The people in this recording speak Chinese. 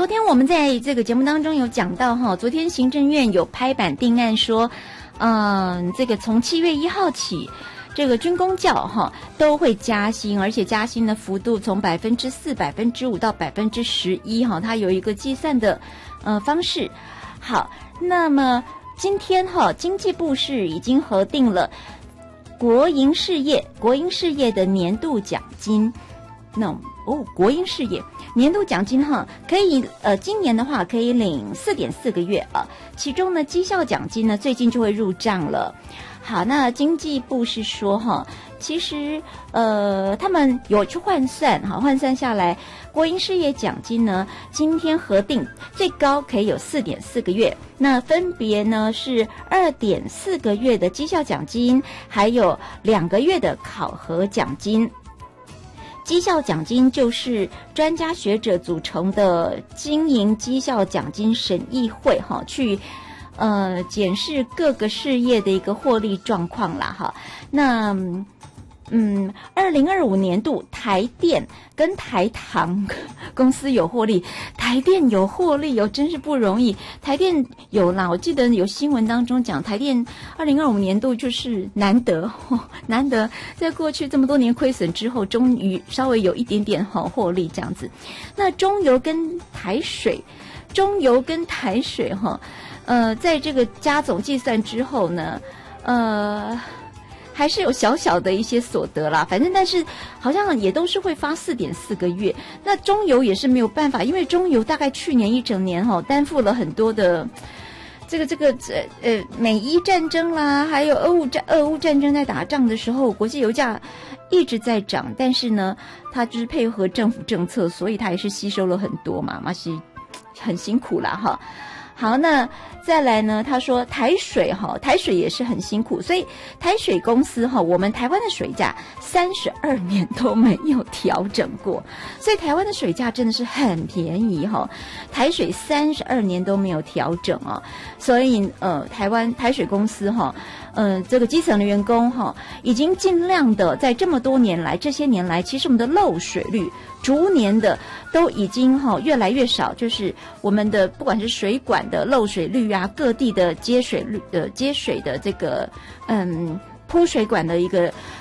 昨天我们在这个节目当中有讲到哈，昨天行政院有拍板定案说，这个从7月1号起，这个军公教哈都会加薪，而且加薪的幅度从4%、5%到11%哈，它有一个计算的方式。好，那么今天哈，经济部是已经核定了国营事业的年度奖金。国营事业年度奖金哈，可以今年的话可以领4.4个月啊，其中呢绩效奖金呢最近就会入账了。好，那经济部是说哈，其实他们有去换算哈，换算下来，国营事业奖金呢，今天核定最高可以有4.4个月，那分别呢是2.4个月的绩效奖金，还有2个月的考核奖金。绩效奖金就是专家学者组成的经营绩效奖金审议会哈，去检视各个事业的一个获利状况啦哈。那2025年度台电跟台糖公司有获利，台电有获利哦，真是不容易。台电有啦，我记得有新闻当中讲，台电2025年度就是难得在过去这么多年亏损之后，终于稍微有一点点获利这样子。那中油跟台水哈，在这个加总计算之后呢，还是有小小的一些所得啦，反正但是好像也都是会发4.4个月。那中油也是没有办法，因为中油大概去年一整年担负了很多的美伊战争啦，还有俄乌战争在打仗的时候，国际油价一直在涨，但是呢，它就是配合政府政策，所以它也是吸收了很多嘛是很辛苦啦哈。好，那再来呢？他说台水也是很辛苦，所以台水公司我们台湾的水价32年都没有调整过，所以台湾的水价真的是很便宜台水32年都没有调整啊，所以台水公司这个基层的员工已经尽量的在这些年来，其实我们的漏水率逐年的都已经越来越少，就是我们的不管是水管的漏水率啊，各地的接水的这个铺水管的一个